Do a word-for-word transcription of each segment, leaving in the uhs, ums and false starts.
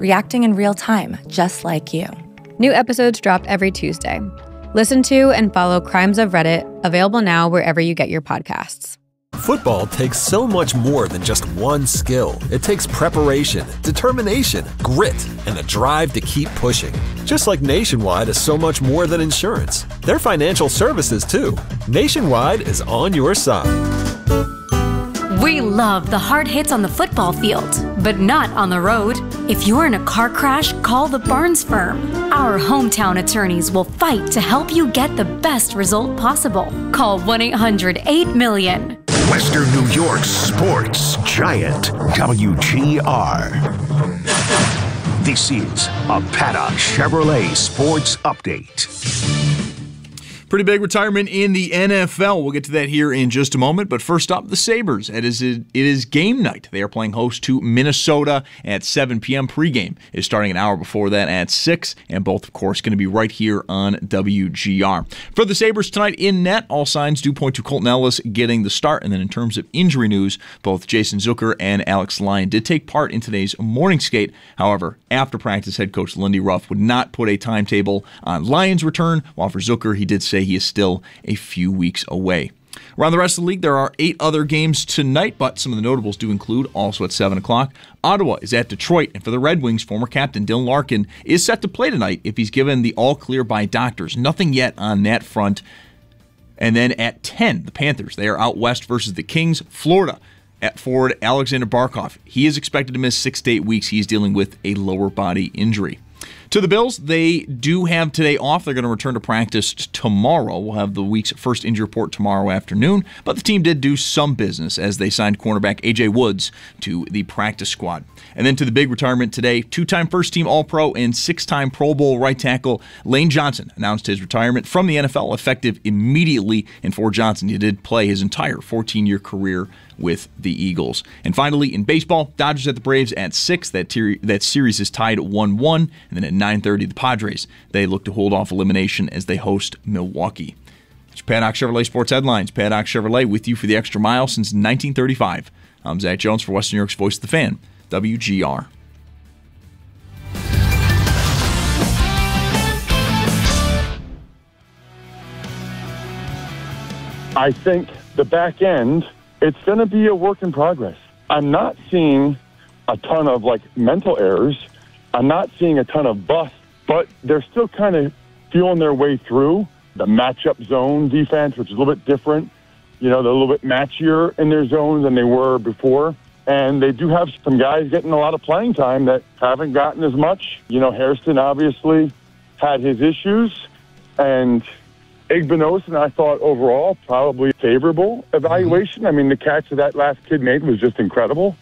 reacting in real time, just like you. New episodes drop every Tuesday. Listen to and follow Crimes of Reddit, available now wherever you get your podcasts. Football takes so much more than just one skill. It takes preparation, determination, grit, and the drive to keep pushing. Just like Nationwide is so much more than insurance. They're financial services too. Nationwide is on your side. We love the hard hits on the football field, but not on the road. If you're in a car crash, call the Barnes Firm. Our hometown attorneys will fight to help you get the best result possible. Call one eight hundred eight million. Western New York's sports giant, W G R. This is a Paddock Chevrolet Sports Update. Pretty big retirement in the N F L. We'll get to that here in just a moment. But first up, the Sabres. It is, it is game night. They are playing host to Minnesota at seven p.m. Pregame is starting an hour before that at six. And both, of course, going to be right here on W G R. For the Sabres tonight in net, all signs do point to Colton Ellis getting the start. And then in terms of injury news, both Jason Zucker and Alex Lyon did take part in today's morning skate. However, after practice, head coach Lindy Ruff would not put a timetable on Lyon's return, while for Zucker, he did say he is still a few weeks away. Around the rest of the league, there are eight other games tonight, but some of the notables do include, also at seven o'clock, Ottawa is at Detroit, and for the Red Wings, former captain Dylan Larkin is set to play tonight if he's given the all-clear by doctors. Nothing yet on that front. And then at ten, the Panthers, they are out west versus the Kings. Florida, at forward Alexander Barkov, he is expected to miss six to eight weeks. He's dealing with a lower body injury. To the Bills, they do have today off. They're going to return to practice tomorrow. We'll have the week's first injury report tomorrow afternoon. But the team did do some business as they signed cornerback A J Woods to the practice squad. And then to the big retirement today, two-time first-team All-Pro and six-time Pro Bowl right tackle Lane Johnson announced his retirement from the N F L effective immediately. And for Johnson, he did play his entire fourteen-year career with the Eagles. And finally, in baseball, Dodgers at the Braves at six. That, ter- that series is tied at one one. And then at nine thirty, the Padres, they look to hold off elimination as they host Milwaukee. It's Paddock Chevrolet Sports Headlines. Paddock Chevrolet with you for the extra mile since nineteen thirty-five. I'm Zach Jones for Western New York's Voice of the Fan, W G R. I think the back end, it's going to be a work in progress. I'm not seeing a ton of, like, mental errors. I'm not seeing a ton of busts, but they're still kind of feeling their way through the matchup zone defense, which is a little bit different. You know, they're a little bit matchier in their zones than they were before. And they do have some guys getting a lot of playing time that haven't gotten as much. You know, Hairston obviously had his issues, and Igbinosun, I thought overall probably favorable evaluation. I mean, the catch that that last kid made was just incredible.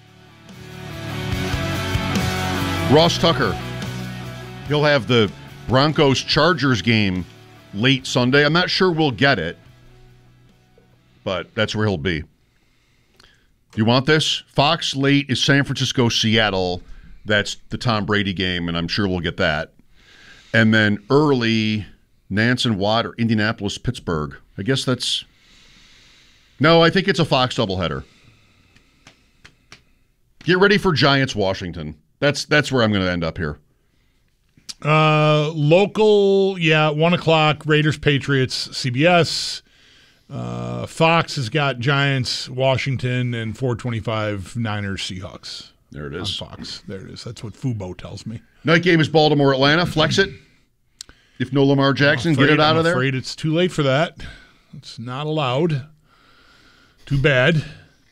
Ross Tucker, he'll have the Broncos-Chargers game late Sunday. I'm not sure we'll get it, but that's where he'll be. You want this? Fox late is San Francisco-Seattle. That's the Tom Brady game, and I'm sure we'll get that. And then early, Nance and Watt or Indianapolis-Pittsburgh. I guess that's... No, I think it's a Fox doubleheader. Get ready for Giants-Washington. That's that's where I'm going to end up here. Uh, local, yeah, one o'clock, Raiders-Patriots, C B S. Uh, Fox has got Giants, Washington, and four twenty-five Niners, Seahawks. There it is. On Fox. There it is. That's what Fubo tells me. Night game is Baltimore, Atlanta. Flex it. If no Lamar Jackson, afraid, get it out I'm of there. I'm afraid it's too late for that. It's not allowed. Too bad.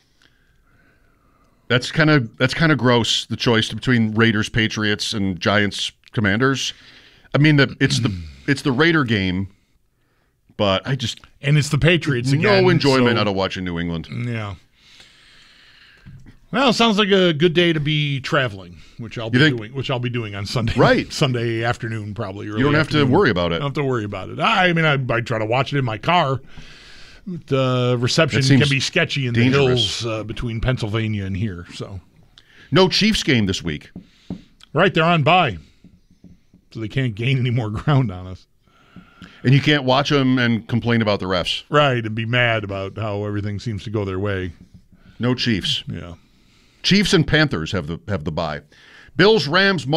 That's kind of that's kind of gross. The choice between Raiders, Patriots, and Giants, Commanders. I mean, the, it's the it's the Raider game, but I just and it's the Patriots no again. No enjoyment so, out of watching New England. Yeah. Well, it sounds like a good day to be traveling, which I'll be think, doing. Which I'll be doing on Sunday. Right, Sunday afternoon, probably. Early you don't have afternoon. to worry about it. I don't have to worry about it. I mean, I, I try to watch it in my car. The reception can be sketchy in dangerous. the hills uh, between Pennsylvania and here. So, no Chiefs game this week. Right, they're on bye, so they can't gain any more ground on us. And you can't watch them and complain about the refs. Right, and be mad about how everything seems to go their way. No Chiefs. Yeah. Chiefs and Panthers have the have the bye. Bills, Rams,